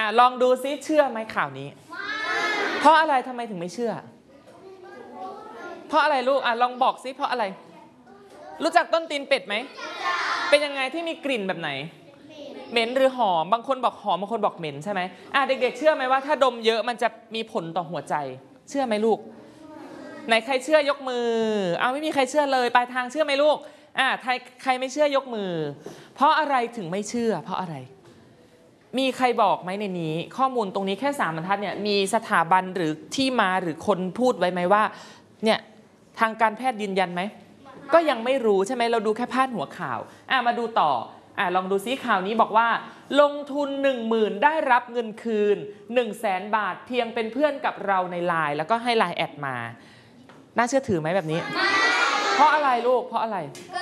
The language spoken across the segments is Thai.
ลองดูซิเชื่อไหมข่าวนี้เพราะอะไรทำไมถึงไม่เชื่อเพราะอะไรลูกลองบอกซิเพราะอะไรรู้จักต้นตีนเป็ดไหมเป็นยังไงที่มีกลิ่นแบบไหนเหม็นหรือหอมบางคนบอกหอมบางคนบอกเหม็นใช่ไหมเด็กๆเชื่อไหมว่าถ้าดมเยอะมันจะมีผลต่อหัวใจเชื่อไหมลูกไหนใครเชื่อยกมือไม่มีใครเชื่อเลยปลายทางเชื่อไหมลูกใครไม่เชื่อยกมือเพราะอะไรถึงไม่เชื่อเพราะอะไรมีใครบอกไหมในนี้ข้อมูลตรงนี้แค่3 บรรทัดเนี่ยมีสถาบันหรือที่มาหรือคนพูดไว้ไหมว่าเนี่ยทางการแพทย์ยืนยันไหมก็ยังไม่รู้ใช่ไหมเราดูแค่พาดหัวข่าวมาดูต่อลองดูซิข่าวนี้บอกว่าลงทุน 10,000 ได้รับเงินคืน 100,000 บาทเพียงเป็นเพื่อนกับเราในไลน์แล้วก็ให้ไลน์แอดมาน่าเชื่อถือไหมแบบนี้เพราะอะไรลูกเพราะอะไร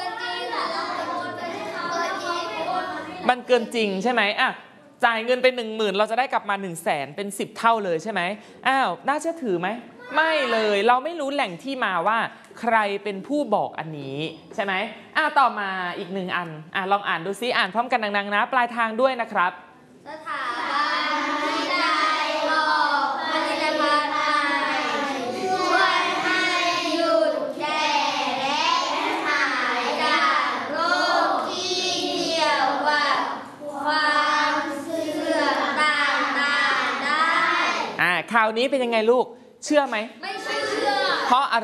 มันเกินจริงใช่ไหมจ่ายเงินไป 10,000เราจะได้กลับมา 100,000เป็น10 เท่าเลยใช่ไหมน่าเชื่อถือไหมไม่เลยเราไม่รู้แหล่งที่มาว่าใครเป็นผู้บอกอันนี้ใช่ไหมต่อมาอีก1 อันลองอ่านดูซิอ่านพร้อมกันดังๆนะปลายทางด้วยนะครับสถาบันวิจัยบอกผลิตภัณฑ์ไทยช่วยให้หยุดแก่และหายจากโรคที่เกี่ยวกับความเสื่อมต่างๆได้ข่าวนี้เป็นยังไงลูกเชื่อไหมไม่เชื่อเพราะอะไร